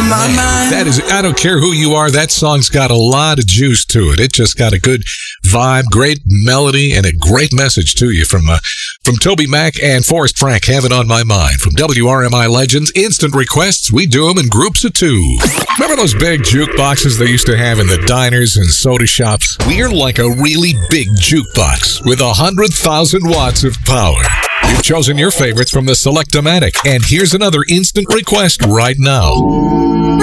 on my mind. That is, I don't care who you are, that song's got a lot of juice to it. It just got a good vibe, great melody, and a great message to you from Toby Mac and Forrest Frank. Have It On My Mind. From WRMI Legends, instant requests, we do them in groups of 2. Remember those big jukeboxes they used to have in the diners and soda shops? We're like a really big jukebox with 100,000 watts of power. You've chosen your favorites from the Select-O-Matic, and here's another instant request right now.